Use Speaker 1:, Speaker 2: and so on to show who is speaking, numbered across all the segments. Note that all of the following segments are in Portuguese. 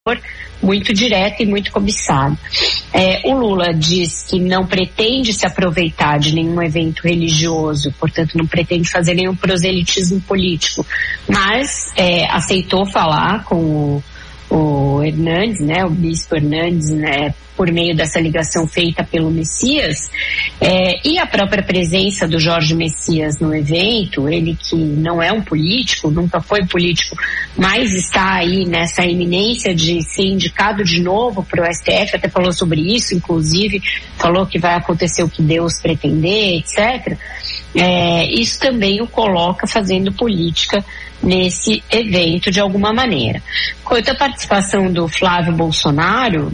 Speaker 1: muito direto e muito cobiçado. O Lula diz que não pretende se aproveitar de nenhum evento religioso, portanto não pretende fazer nenhum proselitismo político, mas aceitou falar com o Hernandes, né, o bispo Hernandes, né, por meio dessa ligação feita pelo Messias, e a própria presença do Jorge Messias no evento, ele que não é um político, nunca foi político, mas está aí nessa iminência de ser indicado de novo para o STF, até falou sobre isso, inclusive falou que vai acontecer o que Deus pretender, etc. Isso também o coloca fazendo política nesse evento de alguma maneira. Quanto à participação do Flávio Bolsonaro,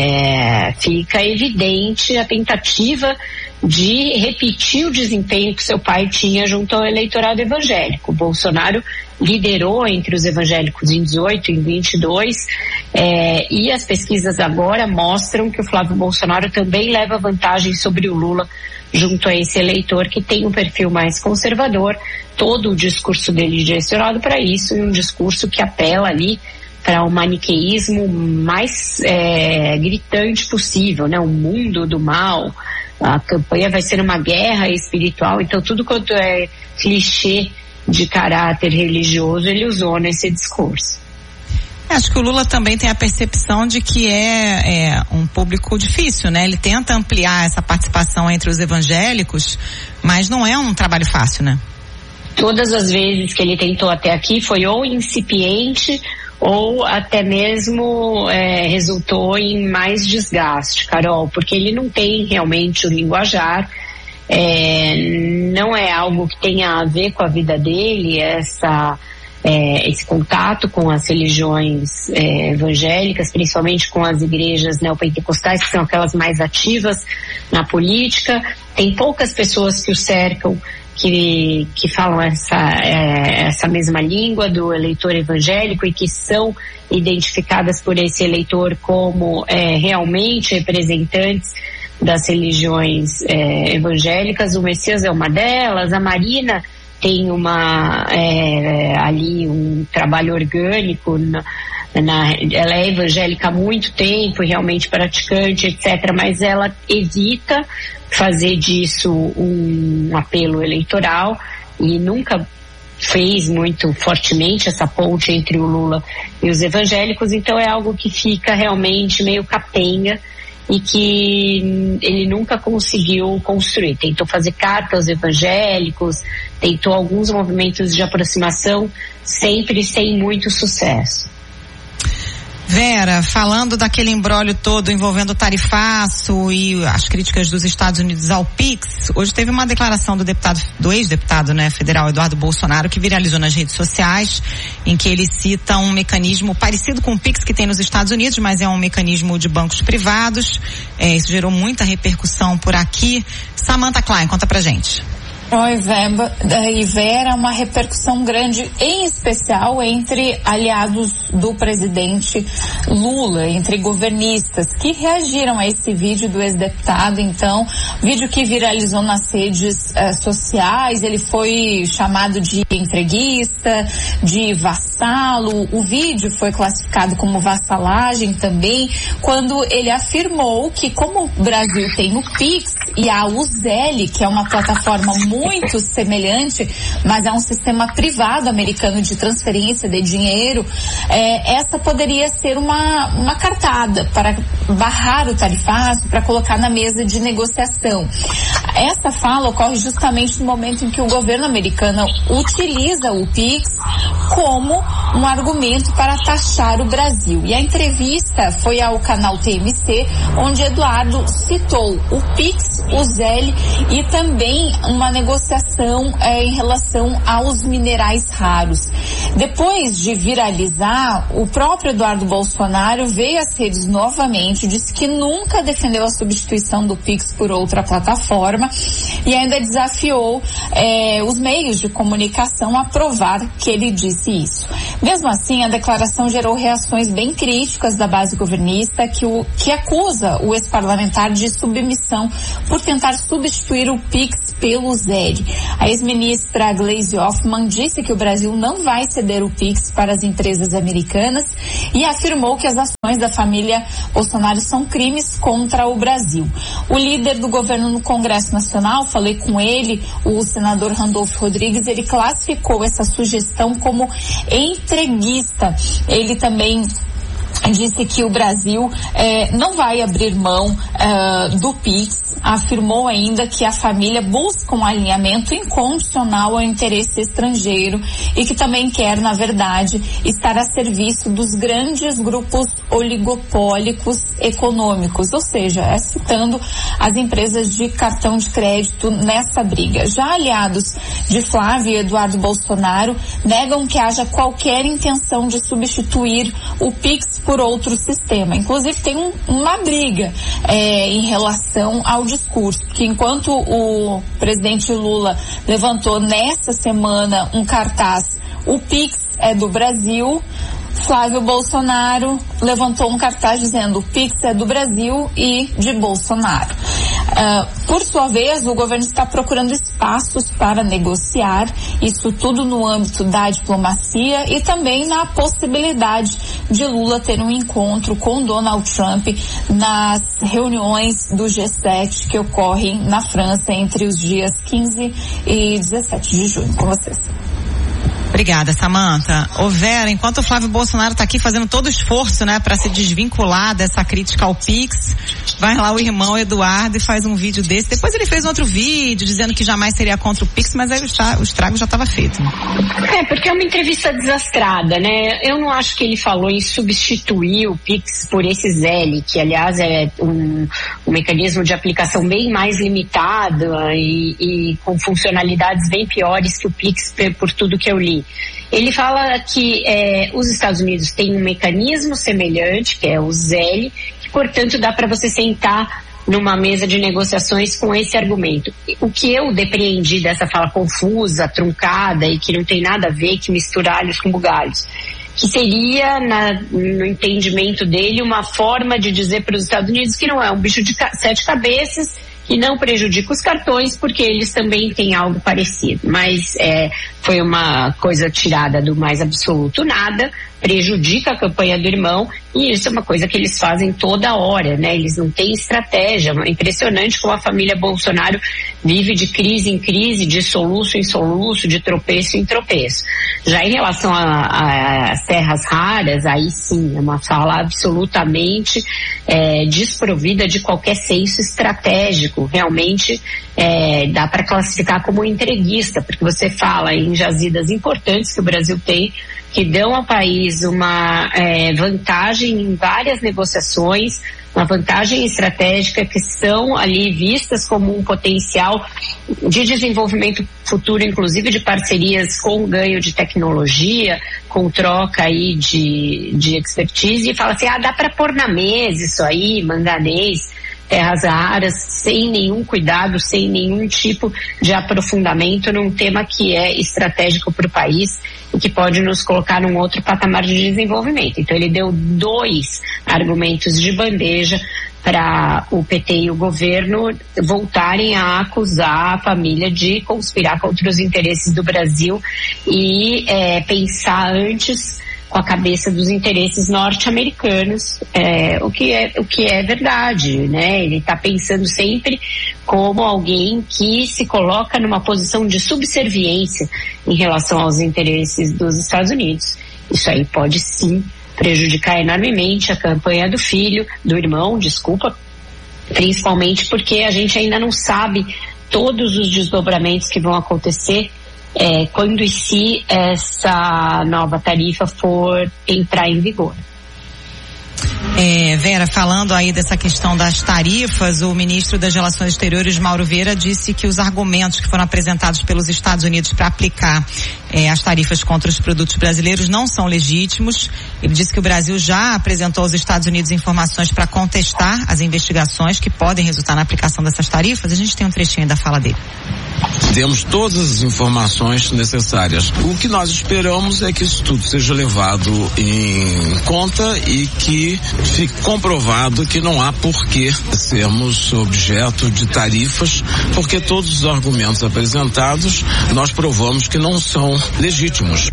Speaker 1: fica evidente a tentativa de repetir o desempenho que seu pai tinha junto ao eleitorado evangélico. O Bolsonaro liderou entre os evangélicos em 18, em 22, e as pesquisas agora mostram que o Flávio Bolsonaro também leva vantagem sobre o Lula junto a esse eleitor que tem um perfil mais conservador, todo o discurso dele direcionado para isso, e um discurso que apela ali para o maniqueísmo mais gritante possível, né? O mundo do mal, a campanha vai ser uma guerra espiritual, então tudo quanto é clichê de caráter religioso ele usou nesse discurso.
Speaker 2: Acho que o Lula também tem a percepção de que é um público difícil, né? Ele tenta ampliar essa participação entre os evangélicos, mas não é um trabalho fácil, né?
Speaker 1: Todas as vezes que ele tentou até aqui foi ou incipiente ou até mesmo resultou em mais desgaste, Carol, porque ele não tem realmente o linguajar, não é algo que tenha a ver com a vida dele, esse contato com as religiões evangélicas, principalmente com as igrejas neopentecostais, que são aquelas mais ativas na política. Tem poucas pessoas que o cercam que falam essa mesma língua do eleitor evangélico e que são identificadas por esse eleitor como realmente representantes das religiões evangélicas. O Messias é uma delas, a Marina tem ali um trabalho orgânico, ela é evangélica há muito tempo e realmente praticante, etc., mas ela evita fazer disso um apelo eleitoral e nunca fez muito fortemente essa ponte entre o Lula e os evangélicos, então é algo que fica realmente meio capenga e que ele nunca conseguiu construir. Tentou fazer carta aos evangélicos, tentou alguns movimentos de aproximação, sempre sem muito sucesso.
Speaker 2: Vera, falando daquele imbróglio todo envolvendo o tarifaço e as críticas dos Estados Unidos ao PIX, hoje teve uma declaração do ex-deputado, né, federal Eduardo Bolsonaro, que viralizou nas redes sociais, em que ele cita um mecanismo parecido com o PIX que tem nos Estados Unidos, mas é um mecanismo de bancos privados. Isso gerou muita repercussão por aqui. Samantha Klein, conta pra gente.
Speaker 3: Oi, Vera, uma repercussão grande, em especial entre aliados do presidente Lula, entre governistas, que reagiram a esse vídeo do ex-deputado. Então, vídeo que viralizou nas redes sociais, ele foi chamado de entreguista, de vassalo. O vídeo foi classificado como vassalagem também, quando ele afirmou que, como o Brasil tem o PIX e a Uzeli, que é uma plataforma muito semelhante, mas é um sistema privado americano de transferência de dinheiro, essa poderia ser uma cartada para barrar o tarifaço, para colocar na mesa de negociação. Essa fala ocorre justamente no momento em que o governo americano utiliza o PIX como um argumento para taxar o Brasil. E a entrevista foi ao canal TMC, onde Eduardo citou o PIX, o Uzeli e também uma negociação em relação aos minerais raros. Depois de viralizar, o próprio Eduardo Bolsonaro veio às redes novamente, disse que nunca defendeu a substituição do PIX por outra plataforma e ainda desafiou os meios de comunicação a provar que ele disse isso. Mesmo assim, a declaração gerou reações bem críticas da base governista, que acusa o ex-parlamentar de submissão por tentar substituir o PIX pelo ZEL. A ex-ministra Gleisi Hoffmann disse que o Brasil não vai ceder o PIX para as empresas americanas e afirmou que as ações da família Bolsonaro são crimes contra o Brasil. O líder do governo no Congresso Nacional, falei com ele, o senador Randolfo Rodrigues, ele classificou essa sugestão como entreguista. Ele também disse que o Brasil não vai abrir mão do PIX, afirmou ainda que a família busca um alinhamento incondicional ao interesse estrangeiro e que também quer, na verdade, estar a serviço dos grandes grupos oligopólicos econômicos, ou seja, citando as empresas de cartão de crédito nessa briga. Já aliados de Flávio e Eduardo Bolsonaro negam que haja qualquer intenção de substituir o PIX por outro sistema. Inclusive tem uma briga em relação ao discurso, que enquanto o presidente Lula levantou nessa semana um cartaz, o PIX é do Brasil, Flávio Bolsonaro levantou um cartaz dizendo o PIX é do Brasil e de Bolsonaro. Por sua vez, o governo está procurando espaços para negociar, isso tudo no âmbito da diplomacia e também na possibilidade de Lula ter um encontro com Donald Trump nas reuniões do G7 que ocorrem na França entre os dias 15 e 17 de junho. Com vocês.
Speaker 2: Obrigada, Samantha. Ô Vera, enquanto o Flávio Bolsonaro está aqui fazendo todo o esforço, né, para se desvincular dessa crítica ao PIX, vai lá o irmão Eduardo e faz um vídeo desse. Depois ele fez outro vídeo dizendo que jamais seria contra o PIX, mas aí o estrago já estava feito.
Speaker 1: Porque é uma entrevista desastrada, né? Eu não acho que ele falou em substituir o PIX por esse ZEL, que aliás é um mecanismo de aplicação bem mais limitado e com funcionalidades bem piores que o PIX, por tudo que eu li. Ele fala que os Estados Unidos têm um mecanismo semelhante, que é o ZEL, que, portanto, dá para você sentar numa mesa de negociações com esse argumento. O que eu depreendi dessa fala confusa, truncada e que não tem nada a ver, que mistura alhos com bugalhos, que seria, no entendimento dele, uma forma de dizer para os Estados Unidos que não é um bicho de 7 cabeças, que não prejudica os cartões, porque eles também têm algo parecido. Mas foi uma coisa tirada do mais absoluto nada, prejudica a campanha do irmão, e isso é uma coisa que eles fazem toda hora, né? Eles não têm estratégia. É impressionante como a família Bolsonaro vive de crise em crise, de soluço em soluço, de tropeço em tropeço. Já em relação às terras raras, aí sim, é uma fala absolutamente desprovida de qualquer senso estratégico. Realmente dá para classificar como entreguista, porque você fala em jazidas importantes que o Brasil tem, que dão ao país uma vantagem em várias negociações, uma vantagem estratégica, que são ali vistas como um potencial de desenvolvimento futuro, inclusive de parcerias com ganho de tecnologia, com troca aí de expertise, e fala assim, dá para pôr na mesa isso aí, manganês, terras raras, sem nenhum cuidado, sem nenhum tipo de aprofundamento num tema que é estratégico para o país e que pode nos colocar num outro patamar de desenvolvimento. Então ele deu 2 argumentos de bandeja para o PT e o governo voltarem a acusar a família de conspirar contra os interesses do Brasil e pensar antes com a cabeça dos interesses norte-americanos, o que é verdade, né? Ele está pensando sempre como alguém que se coloca numa posição de subserviência em relação aos interesses dos Estados Unidos. Isso aí pode sim prejudicar enormemente a campanha do irmão, principalmente porque a gente ainda não sabe todos os desdobramentos que vão acontecer quando e se essa nova tarifa for entrar em vigor.
Speaker 2: Vera, falando aí dessa questão das tarifas, o ministro das Relações Exteriores, Mauro Vieira, disse que os argumentos que foram apresentados pelos Estados Unidos para aplicar as tarifas contra os produtos brasileiros não são legítimos. Ele disse que o Brasil já apresentou aos Estados Unidos informações para contestar as investigações que podem resultar na aplicação dessas tarifas. A gente tem um trechinho da fala dele.
Speaker 4: Temos todas as informações necessárias. O que nós esperamos é que isso tudo seja levado em conta e que fique comprovado que não há por que sermos objeto de tarifas, porque todos os argumentos apresentados nós provamos que não são legítimos.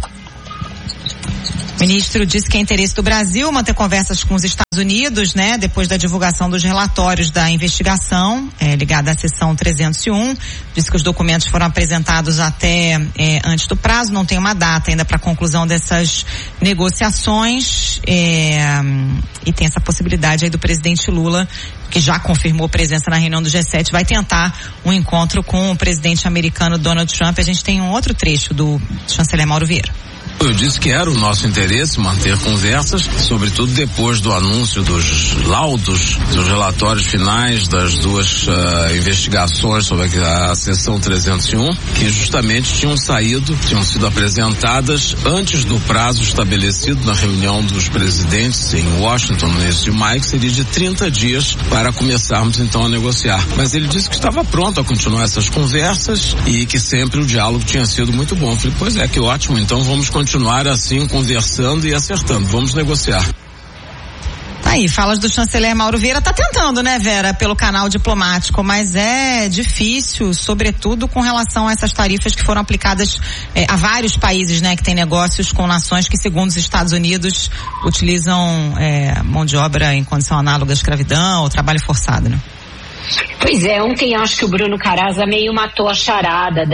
Speaker 2: O ministro disse que é interesse do Brasil manter conversas com os Estados Unidos, né? Depois da divulgação dos relatórios da investigação, ligada à seção 301. Disse que os documentos foram apresentados até antes do prazo, não tem uma data ainda para a conclusão dessas negociações, e tem essa possibilidade aí do presidente Lula, que já confirmou presença na reunião do G7, vai tentar um encontro com o presidente americano Donald Trump. A gente tem um outro trecho do chanceler Mauro Vieira.
Speaker 4: Eu disse que era o nosso interesse manter conversas, sobretudo depois do anúncio dos laudos, dos relatórios finais das duas investigações sobre a seção 301, que justamente tinham sido apresentadas antes do prazo estabelecido na reunião dos presidentes em Washington, no início de maio, que seria de 30 dias para começarmos então a negociar. Mas ele disse que estava pronto a continuar essas conversas e que sempre o diálogo tinha sido muito bom. Eu falei, pois é, que ótimo, então vamos continuar assim, conversando e acertando. Vamos negociar.
Speaker 2: Aí, falas do chanceler Mauro Vieira, tá tentando, né, Vera, pelo canal diplomático, mas é difícil, sobretudo com relação a essas tarifas que foram aplicadas a vários países, né, que têm negócios com nações que, segundo os Estados Unidos, utilizam mão de obra em condição análoga à escravidão ou trabalho forçado, né?
Speaker 1: Pois é, ontem acho que o Bruno Caraza meio matou a charada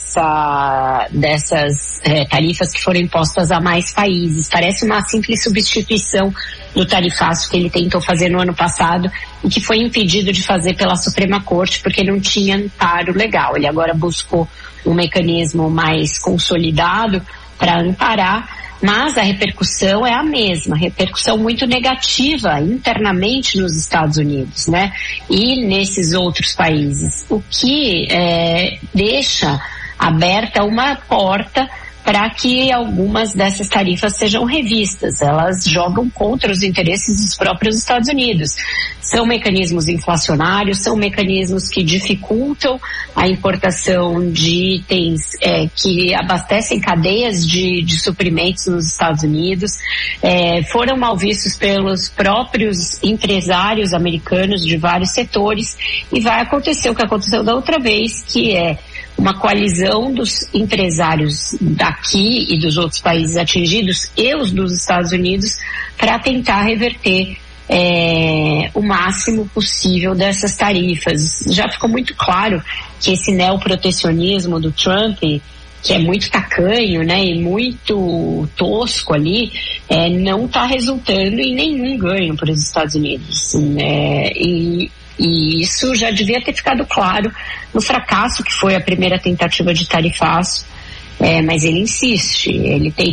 Speaker 1: dessas tarifas que foram impostas a mais países. Parece uma simples substituição do tarifaço que ele tentou fazer no ano passado e que foi impedido de fazer pela Suprema Corte porque não tinha amparo legal. Ele agora buscou um mecanismo mais consolidado para amparar, mas a repercussão é a mesma, repercussão muito negativa internamente nos Estados Unidos, né? E nesses outros países, o que deixa aberta uma porta para que algumas dessas tarifas sejam revistas. Elas jogam contra os interesses dos próprios Estados Unidos. São mecanismos inflacionários, são mecanismos que dificultam a importação de itens que abastecem cadeias de suprimentos nos Estados Unidos. Foram mal vistos pelos próprios empresários americanos de vários setores e vai acontecer o que aconteceu da outra vez, que é uma coalizão dos empresários daqui e dos outros países atingidos e os dos Estados Unidos para tentar reverter o máximo possível dessas tarifas. Já ficou muito claro que esse neoprotecionismo do Trump, que é muito tacanho, né, e muito tosco ali, não está resultando em nenhum ganho para os Estados Unidos, né? E isso já devia ter ficado claro no fracasso que foi a primeira tentativa de tarifaço, mas ele insiste, ele tem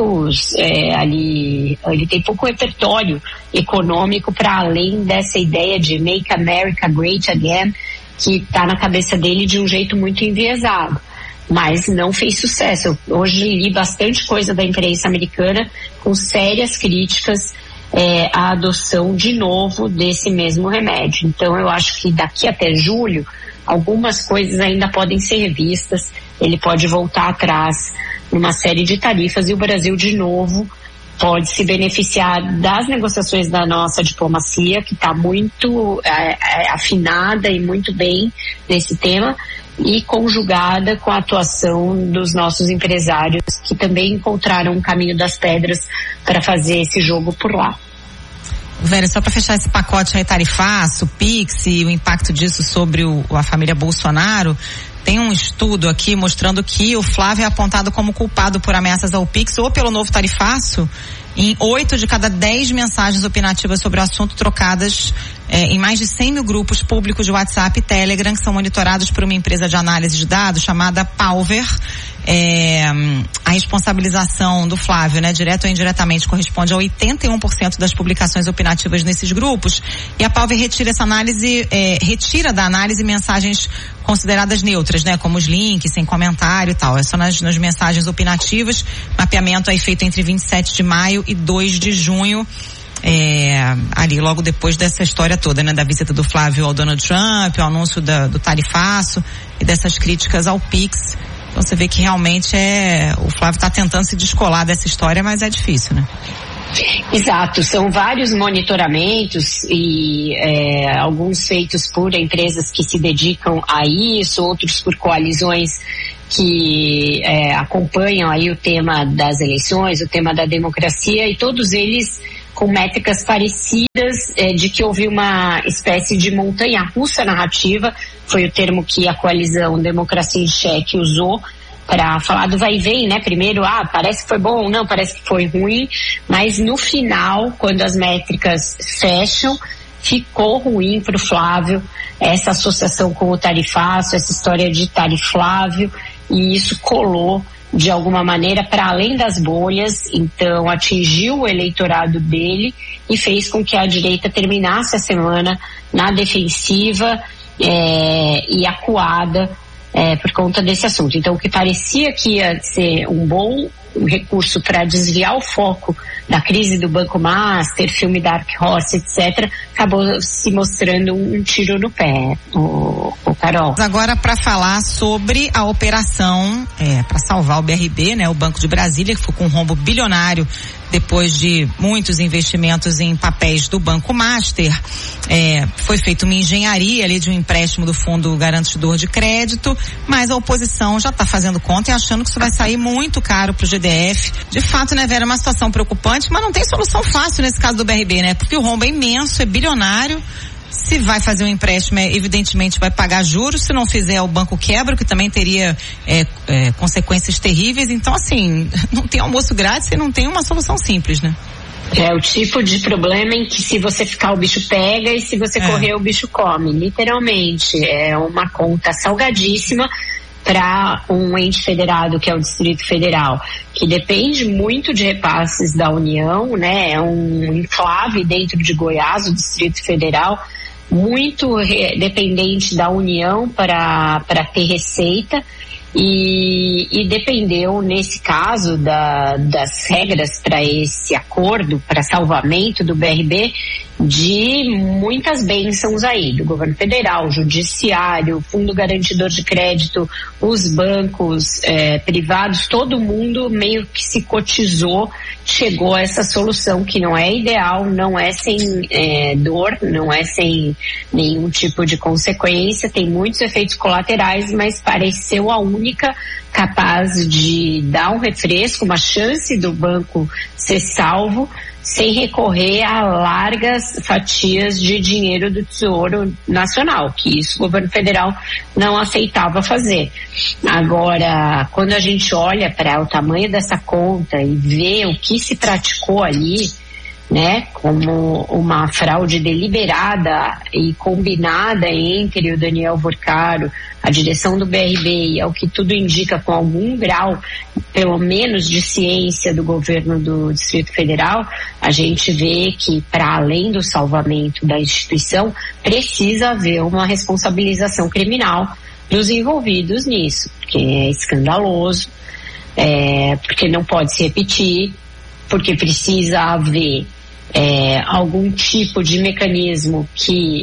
Speaker 1: ele tem pouco repertório econômico para além dessa ideia de Make America Great Again, que está na cabeça dele de um jeito muito enviesado, mas não fez sucesso. Eu hoje li bastante coisa da imprensa americana com sérias críticas a adoção de novo desse mesmo remédio. Então eu acho que daqui até julho algumas coisas ainda podem ser revistas, ele pode voltar atrás numa série de tarifas e o Brasil de novo pode se beneficiar das negociações da nossa diplomacia, que está muito afinada e muito bem nesse tema, e conjugada com a atuação dos nossos empresários, que também encontraram um caminho das pedras para fazer esse jogo por lá.
Speaker 2: Vera, só para fechar esse pacote aí tarifaço, Pix e o impacto disso sobre a família Bolsonaro, tem um estudo aqui mostrando que o Flávio é apontado como culpado por ameaças ao Pix ou pelo novo tarifaço em 8 de cada 10 mensagens opinativas sobre o assunto trocadas em mais de 100 mil grupos públicos de WhatsApp e Telegram, que são monitorados por uma empresa de análise de dados chamada Palver. A responsabilização do Flávio, né, direto ou indiretamente, corresponde a 81% das publicações opinativas nesses grupos, e a Palver retira da análise mensagens consideradas neutras, né, como os links, sem comentário e tal. É só nas mensagens opinativas. Mapeamento aí feito entre 27 de maio e 2 de junho. Ali logo depois dessa história toda, né, da visita do Flávio ao Donald Trump, o anúncio do tarifaço e dessas críticas ao Pix. Então você vê que realmente o Flávio está tentando se descolar dessa história, mas é difícil, né?
Speaker 1: Exato, são vários monitoramentos e alguns feitos por empresas que se dedicam a isso, outros por coalizões que acompanham aí o tema das eleições, o tema da democracia, e todos eles com métricas parecidas, de que houve uma espécie de montanha-russa narrativa, foi o termo que a coalizão Democracia em Cheque usou para falar do vai e vem, né? Primeiro, parece que foi bom, não, parece que foi ruim, mas no final, quando as métricas fecham, ficou ruim para o Flávio essa associação com o tarifaço, essa história de tariflávio, e isso colou de alguma maneira para além das bolhas, então atingiu o eleitorado dele e fez com que a direita terminasse a semana na defensiva e acuada por conta desse assunto. Então o que parecia que ia ser um bom recurso para desviar o foco da crise do Banco Master, filme Dark Horse, etc., acabou se mostrando um tiro no pé, o Carol.
Speaker 2: Agora, para falar sobre a operação para salvar o BRB, né, o Banco de Brasília, que ficou com um rombo bilionário depois de muitos investimentos em papéis do Banco Master. Foi feita uma engenharia ali de um empréstimo do Fundo Garantidor de Crédito, mas a oposição já está fazendo conta e achando que isso vai sair muito caro para o GDF. De fato, né, Vera, é uma situação preocupante, mas não tem solução fácil nesse caso do BRB, né? Porque o rombo é imenso, é bilionário. Se vai fazer um empréstimo, evidentemente vai pagar juros. Se não fizer, o banco quebra, que também teria consequências terríveis. Então, assim, não tem almoço grátis e não tem uma solução simples, né?
Speaker 1: É o tipo de problema em que se você ficar o bicho pega e se você correr o bicho come, literalmente. É uma conta salgadíssima para um ente federado que é o Distrito Federal, que depende muito de repasses da União, né? É um enclave dentro de Goiás, o Distrito Federal, muito dependente da União para ter receita, e dependeu, nesse caso, das regras para esse acordo, para salvamento do BRB, de muitas bênçãos aí, do governo federal, judiciário, fundo garantidor de crédito, os bancos privados, todo mundo meio que se cotizou, chegou a essa solução que não é ideal, não é sem dor, não é sem nenhum tipo de consequência, tem muitos efeitos colaterais, mas pareceu a única capaz de dar um refresco, uma chance do banco ser salvo, sem recorrer a largas fatias de dinheiro do Tesouro Nacional, que isso o governo federal não aceitava fazer. Agora, quando a gente olha para o tamanho dessa conta e vê o que se praticou ali, né, como uma fraude deliberada e combinada entre o Daniel Vorcaro, a direção do BRB, e ao que tudo indica com algum grau, pelo menos de ciência do governo do Distrito Federal, a gente vê que, para além do salvamento da instituição, precisa haver uma responsabilização criminal dos envolvidos nisso, porque é escandaloso, porque não pode se repetir, porque precisa haver algum tipo de mecanismo que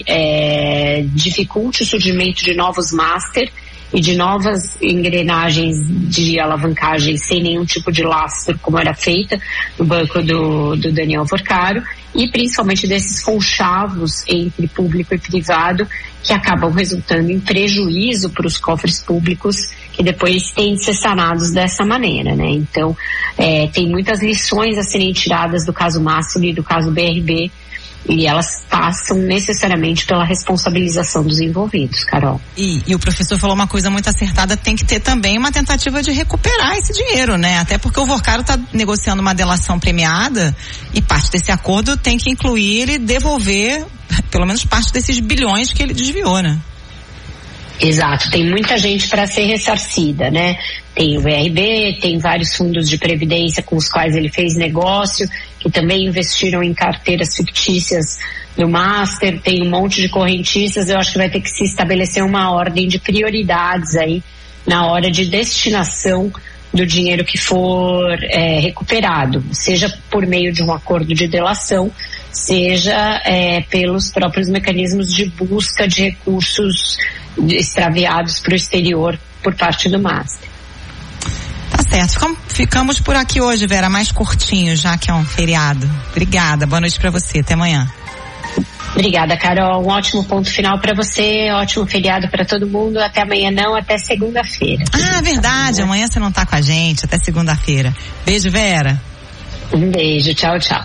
Speaker 1: dificulte o surgimento de novos master e de novas engrenagens de alavancagem sem nenhum tipo de lastro, como era feita no banco do Daniel Vorcaro, e principalmente desses conchavos entre público e privado que acabam resultando em prejuízo para os cofres públicos, que depois têm de ser sanados dessa maneira, né? Então, tem muitas lições a serem tiradas do caso Master e do caso BRB, e elas passam necessariamente pela responsabilização dos envolvidos, Carol.
Speaker 2: E o professor falou uma coisa muito acertada, tem que ter também uma tentativa de recuperar esse dinheiro, né? Até porque o Vorcaro está negociando uma delação premiada e parte desse acordo tem que incluir e devolver pelo menos parte desses bilhões que ele desviou, né?
Speaker 1: Exato, tem muita gente para ser ressarcida, né? Tem o VRB, tem vários fundos de previdência com os quais ele fez negócio, que também investiram em carteiras fictícias do Master, tem um monte de correntistas. Eu acho que vai ter que se estabelecer uma ordem de prioridades aí na hora de destinação do dinheiro que for recuperado, seja por meio de um acordo de delação, seja pelos próprios mecanismos de busca de recursos extraviados para o exterior por parte do Master.
Speaker 2: Tá certo, ficamos por aqui hoje, Vera, mais curtinho, já que é um feriado. Obrigada, boa noite para você, até amanhã.
Speaker 1: Obrigada, Carol, um ótimo ponto final para você, ótimo feriado para todo mundo, até amanhã não, até segunda-feira.
Speaker 2: Ah, verdade, amanhã você não tá com a gente, até segunda-feira. Beijo, Vera.
Speaker 1: Um beijo, tchau, tchau.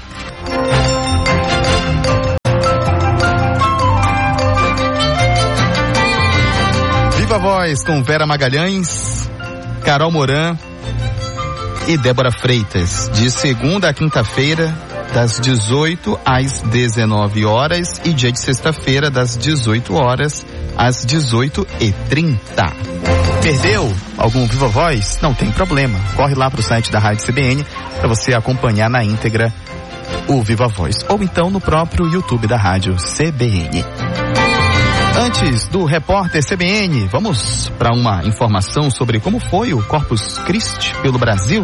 Speaker 5: Viva Voz com Vera Magalhães, Carol Moran e Débora Freitas, de segunda a quinta-feira, das 18 às 19 horas e dia de sexta-feira, das 18 horas às 18h30. Perdeu algum Viva Voz? Não tem problema. Corre lá pro site da Rádio CBN para você acompanhar na íntegra o Viva Voz, ou então no próprio YouTube da Rádio CBN. Antes do repórter CBN, vamos para uma informação sobre como foi o Corpus Christi pelo Brasil.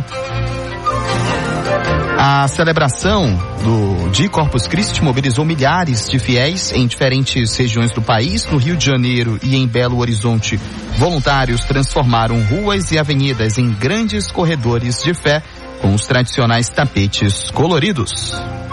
Speaker 5: A celebração de Corpus Christi mobilizou milhares de fiéis em diferentes regiões do país. No Rio de Janeiro e em Belo Horizonte, voluntários transformaram ruas e avenidas em grandes corredores de fé com os tradicionais tapetes coloridos.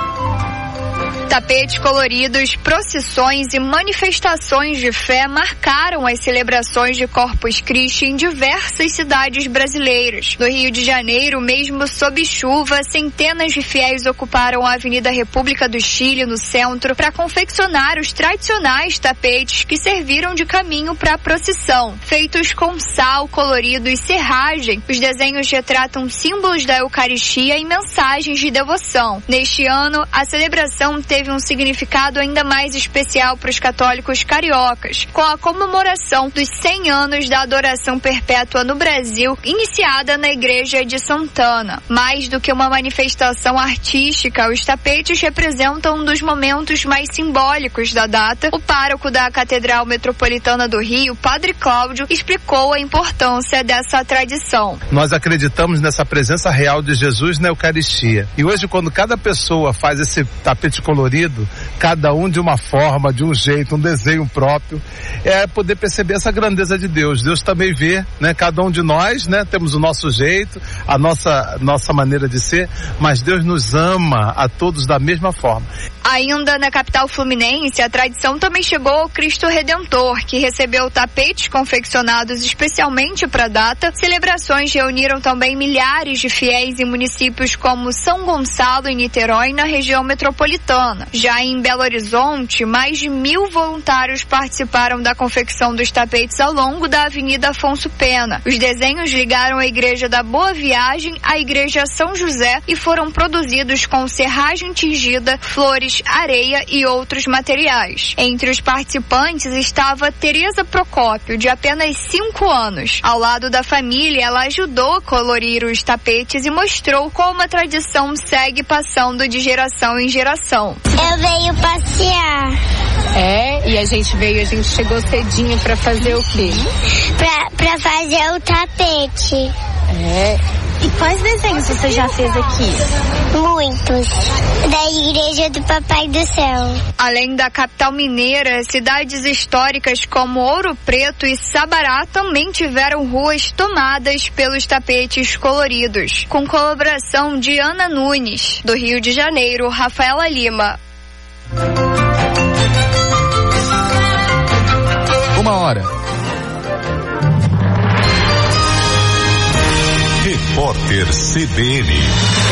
Speaker 6: Tapetes coloridos, procissões e manifestações de fé marcaram as celebrações de Corpus Christi em diversas cidades brasileiras. No Rio de Janeiro, mesmo sob chuva, centenas de fiéis ocuparam a Avenida República do Chile, no centro, para confeccionar os tradicionais tapetes que serviram de caminho para a procissão. Feitos com sal colorido e serragem, os desenhos retratam símbolos da Eucaristia e mensagens de devoção. Neste ano, a celebração teve um significado ainda mais especial para os católicos cariocas, com a comemoração dos 100 anos da adoração perpétua no Brasil, iniciada na Igreja de Santana. Mais do que uma manifestação artística, os tapetes representam um dos momentos mais simbólicos da data. O pároco da Catedral Metropolitana do Rio, Padre Cláudio, explicou a importância dessa tradição.
Speaker 7: Nós acreditamos nessa presença real de Jesus na Eucaristia. E hoje, quando cada pessoa faz esse tapete colorido, cada um de uma forma, de um jeito, um desenho próprio, é poder perceber essa grandeza de Deus. Deus também vê, né? Cada um de nós, né? Temos o nosso jeito, a nossa maneira de ser, mas Deus nos ama a todos da mesma forma.
Speaker 6: Ainda na capital fluminense, a tradição também chegou ao Cristo Redentor, que recebeu tapetes confeccionados especialmente para a data. Celebrações reuniram também milhares de fiéis em municípios como São Gonçalo e Niterói, na região metropolitana. Já em Belo Horizonte, mais de 1.000 voluntários participaram da confecção dos tapetes ao longo da Avenida Afonso Pena. Os desenhos ligaram a Igreja da Boa Viagem à Igreja São José e foram produzidos com serragem tingida, flores, areia e outros materiais. Entre os participantes estava Tereza Procópio, de apenas 5 anos. Ao lado da família, ela ajudou a colorir os tapetes e mostrou como a tradição segue passando de geração em geração.
Speaker 8: Eu venho passear.
Speaker 9: E a gente chegou cedinho pra fazer o quê?
Speaker 8: Pra fazer o tapete.
Speaker 9: E quais desenhos você já fez aqui?
Speaker 8: Muitos. Da Igreja do Papai do Céu.
Speaker 6: Além da capital mineira, cidades históricas como Ouro Preto e Sabará também tiveram ruas tomadas pelos tapetes coloridos. Com colaboração de Ana Nunes. Do Rio de Janeiro, Rafaela Lima.
Speaker 5: 1h.
Speaker 10: Repórter CBN.